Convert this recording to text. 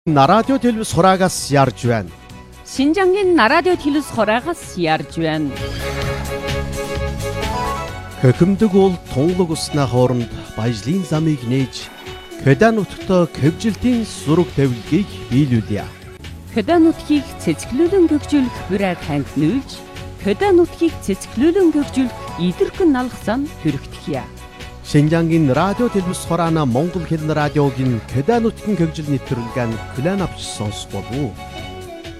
радио телевиз хураагаас ярьж байна. Шинжангийн радио телевиз хураагаас ярьж байна. Хөхөмдөг бол тунгалаг уснаа хооронд баяжлын замыг нээж Кёда нутагт кевжилтийн зураг тавилгыг биелүүлье. Кёда нутгийг цэцгэлүүлэн гөгжүүлэх бүрэг хангинуулж, Кёда нутгийг цэцгэлүүлэн гөгжүүлэх идэрхэн налгасан хүрэгдэхье. Шинжангийн радио телевиз хураана Монгол хэлний радиогийн Кёда нутгийн кевжил нэвтрүүлгэн клан авч сонсох болов уу?